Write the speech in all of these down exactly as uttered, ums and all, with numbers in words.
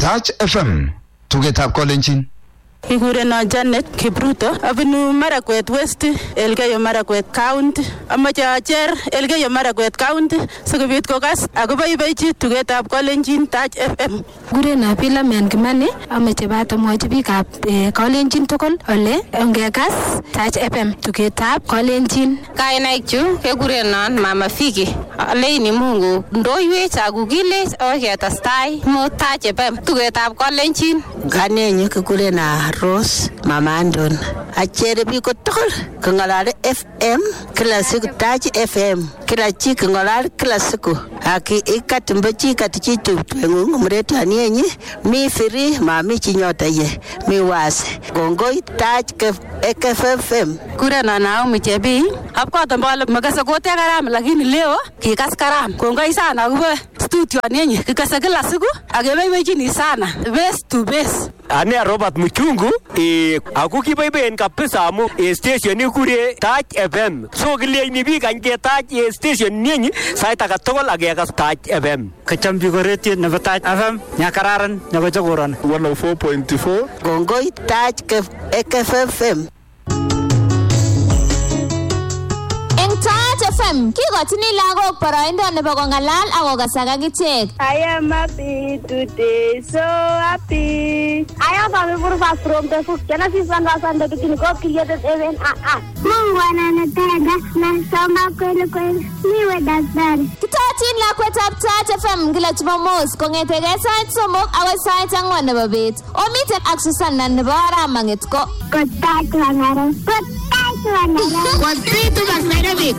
Touch F M, tugetab kolenjin. Kigurenon Janet Kipruto, abunu Marakwet West, Elgeyo Marakwet County. Amache acher Elgeyo Marakwet County sikobit kokas akoboiboichi tugetab kolenjin Touch F M. Kigurenon Philomen Kimani, amache batomwochi biikab kolenjin tugul ole ongekas Touch F M tugetab kolenjin. Kainaik chu kegurenon Mama Fiki. Aleini Mungu ndoiwech akukilech aketestai mo Touch F M tugetab kolenjin. Ganenyu kigurenon Rose Mama Andon. Achere biko tugul kangalale F M kila siku Touch F M kila chi kangalale kila siku aki ikatumbe chi katichi tupwengu mretu anienyi mi free mami chinyota ye mi wase gongoi Touch F M. Kurena Naomi Chebi apkoto mbole makasa kote karam lakini leo kikas karam kongoi sana kuwe studio anienyi kikasa kila siku akebeiwechini sana best to best. Ane Robert Muchungu e aku kibaiben kabisa amu e station ni kure Touch F M so kileini biik ange Touch e station ninyi sait age tugul agekas Touch F M kachambi koretie nebo Touch F M nyakararan nebo chokoron one oh four point four gongoi Touch F M. Touch F M kikotini lagok boroindo nebo kongalal akokasak akichek. I am happy today, so happy. I am happy for fast from the book. Genesis one verse one to God created heaven and earth. Mungu anataka na soma kweli kweli. Niwe daktari. Kitochin lakwetab Touch F M kila Jumamos kong'etege sait somok akoi sait ang'wan nebo bet. Omiten ak Susanna nebo Aramang'et ko. Kotach wang'aro. Kotach wang'aro. Wapitu bak Nairobi.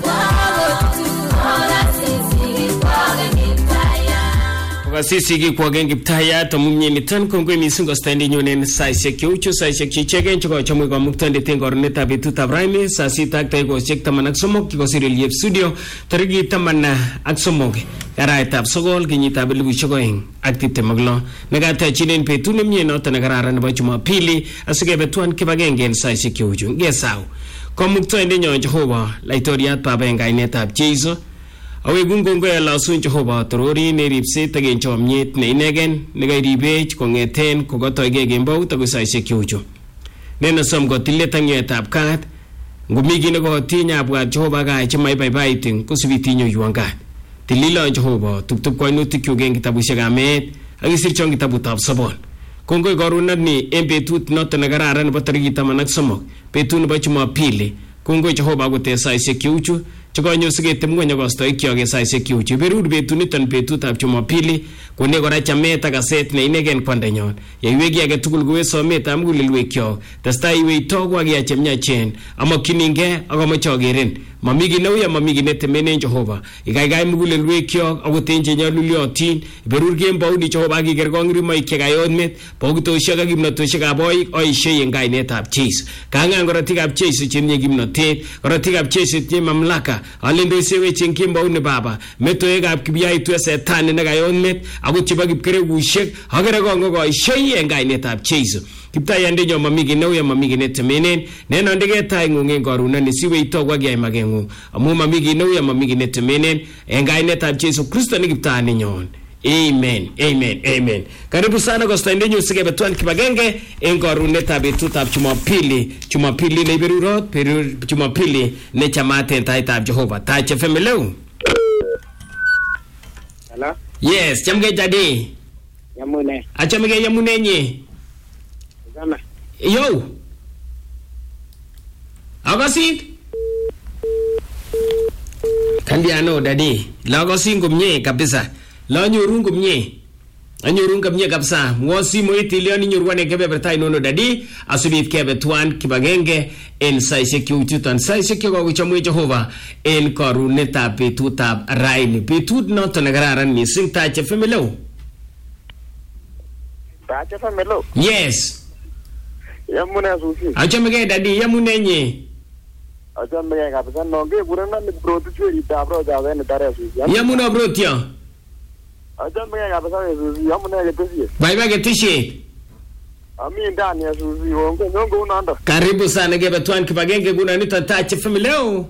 Sisi kikwagen Kiptayat amunye niton kongwe mising kostendi nyonen saisiek cheuchu saisiek chichegen chiko chamwe kwa muktande tengornetab betutab raini saa sita ak dakikoshek taman ak somok kikosir Eliep studio tarikit taman ak somok arawetab sogol kenyitab elipusiek oeng ak tiptem ak lo nekatechinen betut nemie noton nekararan nebo Jumapili asikebe tuan kibagenge en saisiek cheuchu ngesau komuktoindenyon Jehova laitoriat baba en kainetab Jeiso awekun kongoi alasun Jehova torori neripset ak en chomyet ne inegen nekairibech kong'eten kokotoige kembout akoi saisiek cheuchu nenosom kotilet ak nyoetab kat ngomi kit nekotiny abwat Jehova kai chemaibaibaiti kosibit inyoiwon kat tililon Jehova tuptup koinutikyuk en kitabusiekab meet ak isirchon kitabutab sobon kongoi korunoni en betut noton nekararan nebo tarikit taman ak somok betut nebo Jumapili kongoi Jehova kote saisiek cheuchu chikonyo sigetem konyo kostoikyok en saisiek cheuchu berur betuniton betutab Jumapili kone kora chamet ak aset ne inegen kwandanyon yeiweki age tugul kowe sometab mugulelwekyok testai iwe itogu ak iyai chemyachen amokyinige ak amoche akeren mami kit neuya mami kit netemenen Jehova ikaikai mugulelwekyok akot en chenyolulyotin berur kembouni Jehova ak iker kong'irimoik chekayot met bokitosiek ak kimnotosiekab oik oisiei en kainetab Jeiso kang'an korotikab Jeiso chetinye kimnotet korotikab Jeiso chetinye mamlaka alendosewech en kembouni Baba metoekab kipyaitu setani nekayot met akot chebo kipkerekusiek akere kongokoisiei en kainetab Jeiso Kiptayandenyo mami kit neuya mami kit netemenen nenondege taing'ung en korunoni siwe itogu ak iyai mageng'ung amu mami kit neuya mami kit netemenen en kainetab Jeiso Kristo ne Kiptayandenyon. Amen, amen, amen. Karibu sana kostoindenyu sikebe tuan kibagenge en korunetab betutab Jumapili Jumapili ne iberurot berur Jumapili ne chamat en taitab Jehova Touch F M leo. Hello? Yes, chamge jadi. Yamune. Achamge yamune nye. Zama. Yo. Agosit. Kandiano dadi. Lagosin kumye kabisa. La nyorun kumye. Anyorun kumye kabisa. Ngosi moiti leo ni nyorwane kebe bertai nono dadi. Asubit kebe tuan kibagenge en saisiek cheuchuton saisiek chekokochomwech Jehova en korunetab betutab raini betut noton nekararan mising Touch F M leo. Touch F M leo. Yes. Yamune susi. Achamege dadi yamune nye. Achamege kabisa nonge kurana ni broti chwe itabro jawe ni tare susi. Yamune brotio. Achamege kabisa susi yamune getisi. Bye bye getisi. Ami ndani ya susi wongo nyongo unanda. Karibu sana kebe tuan kibagenge kuna nita Touch F M leo.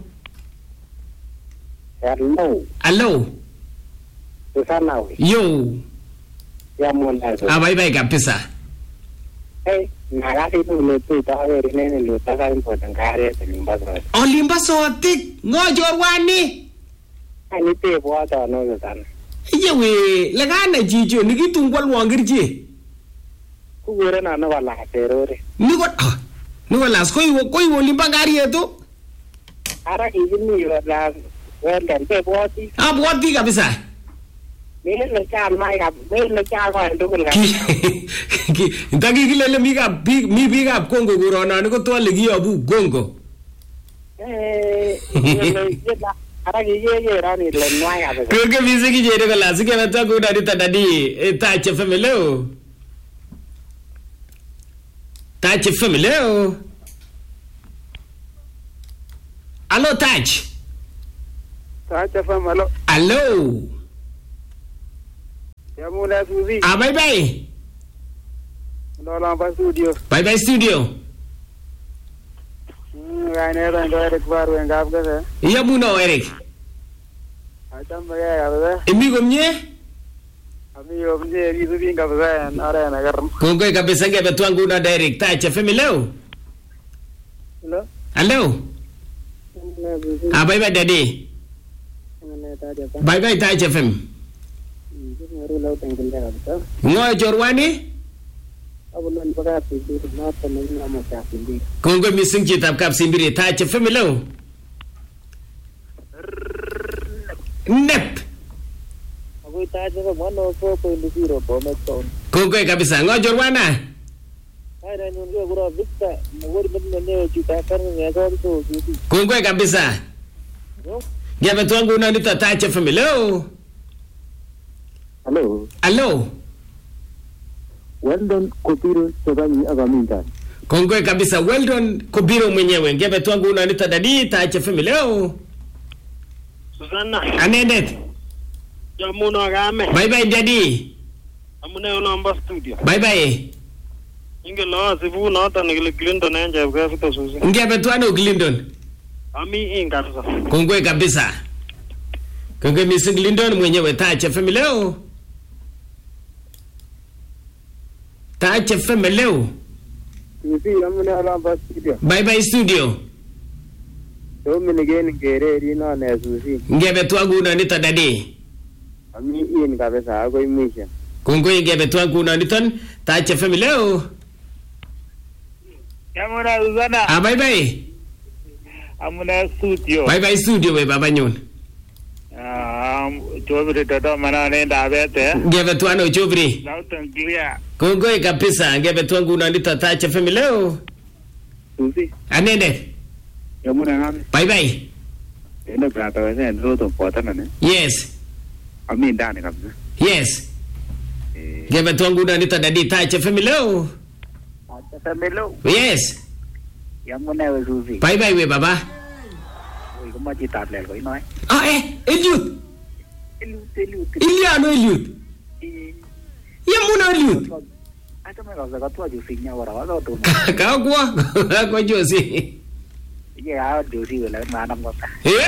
Hello. Hello. Susana. Yo. Yamuna. Abaibai kabisa. Hey, nakati tu tu tawe nene lu taka important kare limba so. Oh limba sotik ngojorwani. Ani te bwata no sana. Yewe lagana jijo nikitungwal wangirje. Kugure na na wala terore. Niko niko las koi koi limba gari eto. Ara kijini wala wala te bwati. Ah bwati kabisa. Mele cha mai kap mele cha ko ndugul ka. Ndagi kilele mi kap mi bi kap Kongo corona niko to le giyobu Kongo. Eh ara giye ye rani le nwai ka. Kongo bize ki jere ko las ke mata ko dadi tadadi ta che famileo. Ta che famileo. Allo Taj. Ta che famileo. Allo. Yamuna Suzy. Ah, bye bye. Lola pa studio. Bye bye studio. Hmm, gaine ran do Eric baru yang gap ke. Yamuna Eric. Acham ba ya ba. Emi gomnye? Ami gomnye ri su bin gap ba ara na gar. Kongoi kabisa ngebe twangu na Eric ta che famileo. Hello. Hello. Ah, bye bye daddy. Bye bye ta che fam. Ngoy jorwani? Abulon baga pidi na tamen na ma ta pidi. Kongo mising kitab kap simbiri ta che familo. Nep. Agoy ta je ba no so ko ni zero po me ton. Kongo kabisa ngoy jorwana? Ai ra nyun go gro bitta ngor men ne chu ta kar ne go so so. Kongo kabisa. Ngebe twangu na nita ta che familo. Hello. Hello. Weldon Kopiro Sobani Agaminta. Kongwe kabisa Weldon Kopiro mwenyewe. Ngebe twangu unanita dadi ta che famileo. Susanna. Anenet. Jamuna game. Bye bye daddy. Amune unomba studio. Bye bye. Inge lo sibu na ta ni Clinton nje kwa fito susi. Ngebe twano Clinton. Ami inga sasa. Kongwe kabisa. Kongwe mising Clinton mwenyewe ta che famileo. Ta che famileo. Susi amune unomba studio. Bye bye studio. Do minigeni ngere ri na ne susi. Ngebe twangu unanita dadi. Ami in kabisa ago imisha. Kongwe ngebe twangu unanita ta che famileo. Yamuna Uzana. Ah bye bye. Amuna studio. Bye bye studio we baba nyon. Ah, chobri toto mana ne dabete. Ngebe twano chobri. Lautan clear. Kongwe kabisa ngebe twangu unanita ta che famileo. Susi. Anende. Yamuna ngame. Bye bye. Ene brata wese ndo to potana ne. Yes. Ami ndani kabisa. Yes. Eh. Ngebe twangu unanita dadi ta che famileo. Ta famileo. Yes. Yamuna we Susi. Bye bye we baba. Oi ko ma chi tat le ko nói. Ah eh, Eliud. Eliud, Eliud. Iliano Eliud. Yamuna Eliud. Ata me ga ga to ju sinya wara wala to. Ka kwa kwa josi. Ye a jo si la ma nam ko ta. Eh?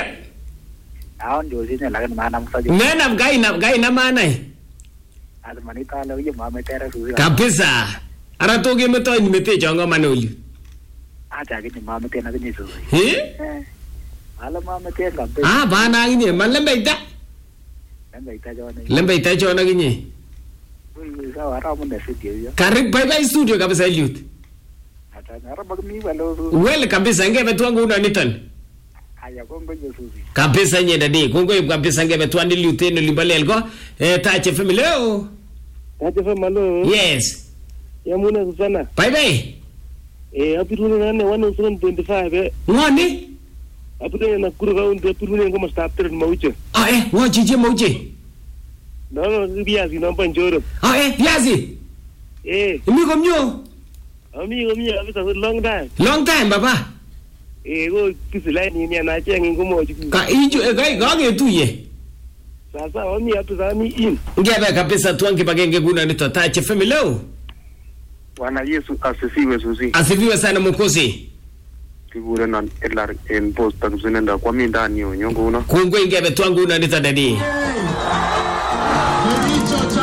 A on jo si ne la ma nam sa. Nena gai na gai na mana. Ada mani ta la ye ma me tera Susi. Kabisa. Ara to ge meto ni mete jonga manoli. Aja ke ma me tena ni Susi. Eh? Ala ma me tena. Ah bana ni malembe ita. Lembe ita jo ne. Lembe ita jo na ginye. Ui sa wara mo ne studio yo. Karibu bye bye studio kabisa Eliud. Ata ara bag mi walo. Well kabisa ngebe twangu unanitan. Aya kongo jo Susi. Kabisa nye dadi kongo kabisa ngebe twandi Eliud teno libalelgo eh ta che famileo. Ta che famileo. Yes. Yamuna Susana. Bye bye. Eh apiru na ne one twenty-five eh. Ngoni? Apiru na kuru ga unde apiru ne ngoma start tre mauche. Ah eh, wo jije mauche. No no viazi no banjoro. Ah eh, viazi. Eh. Imi komnyo. Ami ami abisa long time. Long time baba. Eh go kisilai ni ni na chengi ngomo jiku. Ka iju e gai ga ge tuye. Sasa ami abisa ami in. Ngebe kabisa twangi bagenge guna nito ta che famileo. Bwana Yesu asifiwe Susi. Asifiwe sana Mwokozi. Kigure na elar en posta kusinenda kwa mindani yo nyongo una. Kungwe ngebe twangu unanita dadi.